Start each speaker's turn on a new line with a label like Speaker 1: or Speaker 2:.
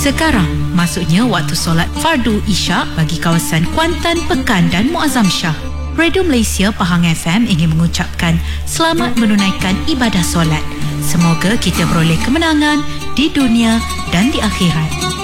Speaker 1: Sekarang maksudnya waktu solat fardu Isyak bagi kawasan Kuantan, Pekan dan Muazzam Shah. Radio Malaysia Pahang FM ingin mengucapkan selamat menunaikan ibadah solat. Semoga kita beroleh kemenangan di dunia dan di akhirat.